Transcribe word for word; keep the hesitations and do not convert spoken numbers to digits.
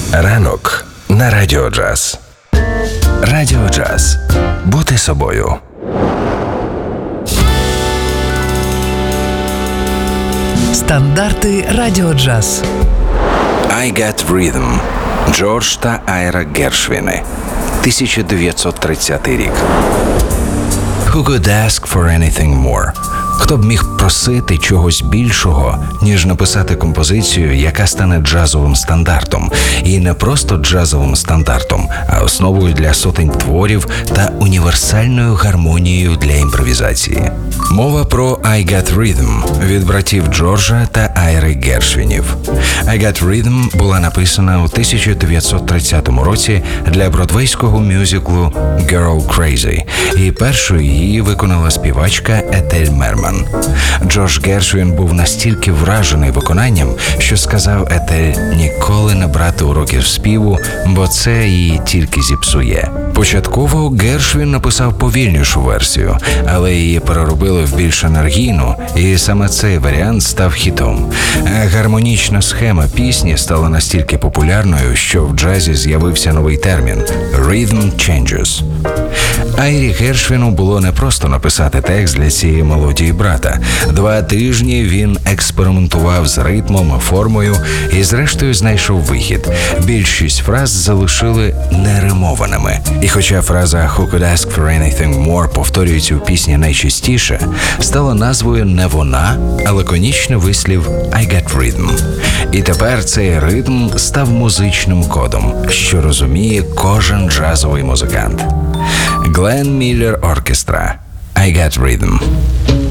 Ранок на Радіо Джаз. Радіо Джаз. Бути собою. Стандарти Радіо Джаз. I Got Rhythm. Джордж та Айра Гершвіни. тисяча дев'ятсот тридцятий рік. Who could ask for anything more? Хто б міг просити чогось більшого, ніж написати композицію, яка стане джазовим стандартом. І не просто джазовим стандартом, а основою для сотень творів та універсальною гармонією для імпровізації. Мова про I Got Rhythm від братів Джорджа та Айри Гершвінів. I Got Rhythm була написана у тисяча дев'ятсот тридцятому році для бродвейського мюзиклу Girl Crazy, і першою її виконала співачка Етель Мерман. Джордж Гершвін був настільки вражений виконанням, що сказав Етель ніколи не брати уроків співу, бо це її тільки зіпсує. Початково Гершвін написав повільнішу версію, але її переробили в більш енергійну, і саме цей варіант став хітом. Гармонічна схема пісні стала настільки популярною, що в джазі з'явився новий термін – «rhythm changes». Айрі Гершвіну було не просто написати текст для цієї мелодії брата. Два тижні він експериментував з ритмом, формою і зрештою знайшов вихід. Більшість фраз залишили неримованими. І хоча фраза «Who could ask for anything more» повторюється у пісні найчастіше, стала назвою не вона, а лаконічний вислів «I got rhythm». І тепер цей ритм став музичним кодом, що розуміє кожен джазовий музикант. Глен Міллер Оркестра. I Got Rhythm.